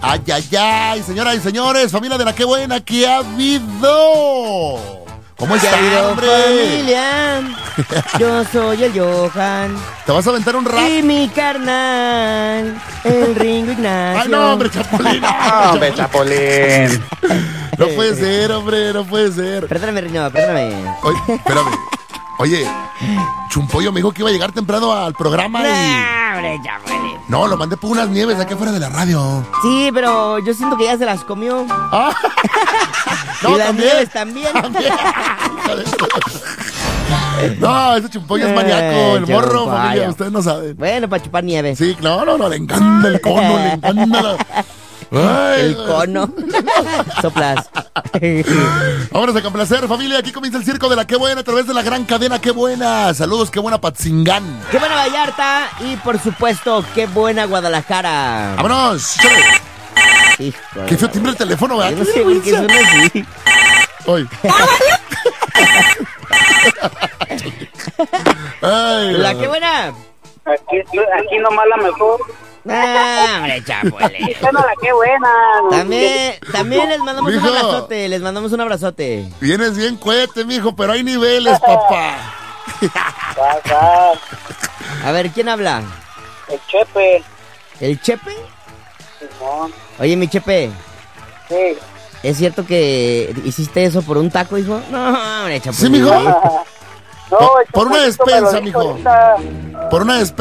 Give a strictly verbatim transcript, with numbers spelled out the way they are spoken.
Ay, ay, ay, señoras y señores, familia de la Qué Buena, ¿qué ha habido? ¿Cómo está, hombre? Familia, yo soy el Johan. ¿Te vas a aventar un rap? Y mi carnal, el Ringo Ignacio. Ay, no, hombre, Chapulín. No, hombre, Chapulín. No puede ser, hombre, no puede ser. Perdóname, Ringo, perdóname. Oye, espérame. Oye, Chumpollo me dijo que iba a llegar temprano al programa y... No, hombre, Chapulín. No, lo mandé por unas nieves aquí afuera de la radio. Sí, pero yo siento que ya se las comió. Ah. No, y las también, nieves también. también. No, ese Chumpollo es maníaco, el morro, familia, ustedes no saben. Bueno, para chupar nieve. Sí, claro, no, no, le encanta el cono, le encanta la... Ay, el cono. Soplas. Vámonos a complacer, familia. Aquí comienza el circo de la Qué Buena a través de la gran cadena Qué Buena. Saludos, Qué Buena Patzingán. Qué Buena Vallarta y por supuesto Qué Buena Guadalajara. ¡Vámonos! Híjole. Qué feo timbre el teléfono, ¿verdad? Yo no sé por qué suena así. Hoy. Ay, la Qué Buena. Aquí, aquí nomás la mejor. Ah, hombre, Chapulín. Bueno, la Qué Buena. También, también les mandamos mijo, un abrazote, les mandamos un abrazote. Vienes bien cohete, mijo, pero hay niveles, papá. A ver, ¿quién habla? El Chepe. ¿El Chepe? Simón. Oye, mi Chepe. Sí. ¿Es cierto que hiciste eso por un taco, hijo? No, hombre, Chapulín. ¿Sí, mijo? No, por una despensa, mijo. Por una despensa.